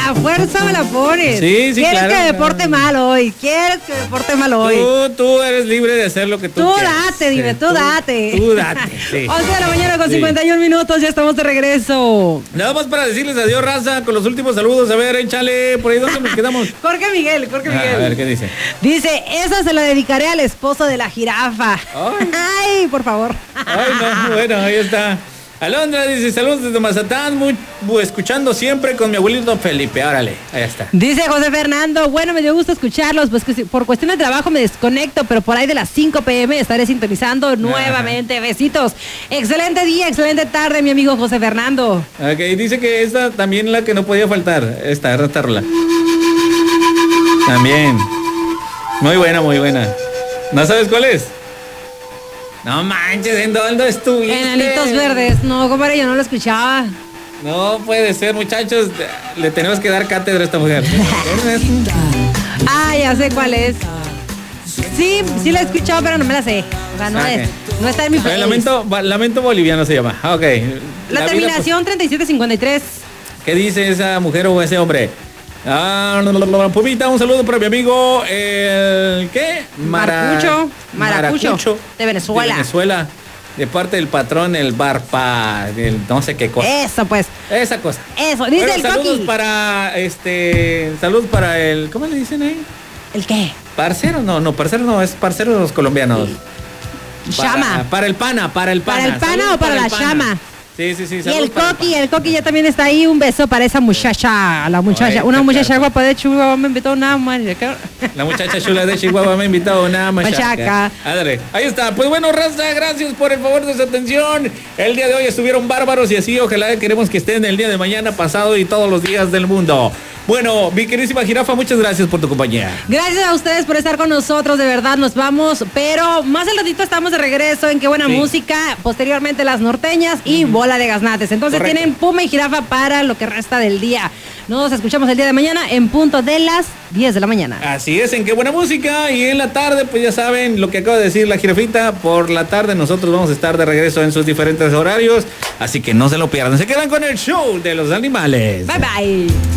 A fuerza me la pones. Sí, ¿Quieres claro. que me porte mal hoy? Tú eres libre de hacer lo que tú quieras. Date, dime, tú date. Tú date, sí. 11 de la mañana con 51 minutos, ya estamos de regreso. Nada más para decirles adiós, raza, con los últimos saludos. A ver, échale, por ahí dónde nos quedamos. Jorge Miguel. A ver, ¿qué dice? Dice, esa se la dedicaré al esposo de la jirafa. Ay, por favor. Ay, no, bueno, ahí está. Alondra dice, saludos desde Mazatán, escuchando siempre con mi abuelito Felipe. Órale, ahí está. Dice José Fernando, bueno, me dio gusto escucharlos, pues que por cuestiones de trabajo me desconecto, pero por ahí de las 5 p.m. estaré sintonizando nuevamente. Besitos. Excelente día, excelente tarde, mi amigo José Fernando. Ok, dice que esta también la que no podía faltar. Esta rola. También. Muy buena, muy buena. ¿No sabes cuál es? No manches, ¿en dónde estuviste? Enanitos Verdes. No, compadre, yo no lo escuchaba. No puede ser, muchachos. Le tenemos que dar cátedra a esta mujer. Ah, ya sé cuál es. Sí la he escuchado, pero no me la sé. O sea, no está en mi playlist. Lamento boliviano se llama. Ok. La terminación 3753. ¿Qué dice esa mujer o ese hombre? Pumita, un saludo para mi amigo, ¿qué? Maracucho, de Venezuela. De parte del patrón, el barpa, del no sé qué cosa. Eso, pues. Esa cosa. Eso, dice bueno, el saludos Coqui. Saludos para el, ¿cómo le dicen ahí? ¿El qué? Parcero, no, parcero no, es parcero de los colombianos. Chama. Para el pana. ¿Para el pana Saludos o para la el pana. chama? Sí. Y el Coqui ya también está ahí. Un beso para esa muchacha. Una muchacha guapa de Chihuahua me invitó una machaca. La muchacha chula de Chihuahua me ha invitado a una Machaca. Ándale, ahí está. Pues bueno, raza, gracias por el favor de su atención. El día de hoy estuvieron bárbaros y así ojalá queremos que estén el día de mañana, pasado y todos los días del mundo. Bueno, mi queridísima jirafa, muchas gracias por tu compañía. Gracias a ustedes por estar con nosotros, de verdad, nos vamos, pero más al ratito estamos de regreso en Qué Buena Música, posteriormente Las Norteñas y Bola de Gaznates. Entonces Correcto. Tienen Puma y Jirafa para lo que resta del día. Nos escuchamos el día de mañana en punto de las 10 de la mañana. Así es, en Qué Buena Música. Y en la tarde, pues ya saben lo que acaba de decir la jirafita. Por la tarde nosotros vamos a estar de regreso en sus diferentes horarios. Así que no se lo pierdan. Se quedan con el show de los animales. Bye bye.